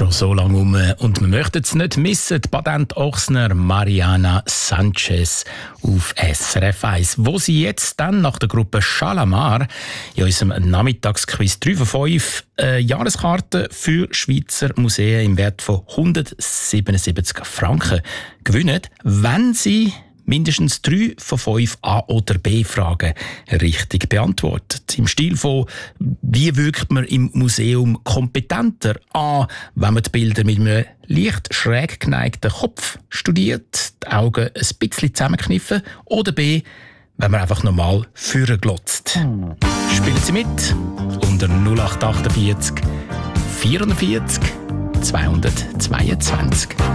schon so lange um und wir möchten es nicht missen. Die Patentochsner Mariana Sanchez auf SRF 1, wo sie jetzt dann nach der Gruppe Shalamar in unserem Nachmittagsquiz 3 von 5 Jahreskarten für Schweizer Museen im Wert von 177 Franken gewinnen, wenn sie mindestens 3 von 5 A- oder B-Fragen richtig beantwortet. Im Stil von, wie wirkt man im Museum kompetenter? A, wenn man die Bilder mit einem leicht schräg geneigten Kopf studiert, die Augen ein bisschen zusammenkniffen. Oder B, wenn man einfach normal vorglotzt. Spielen Sie mit unter 0848 440 222.